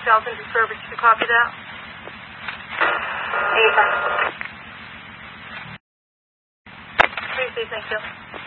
cells into service. You copy that? Ava. Tracy, thank you.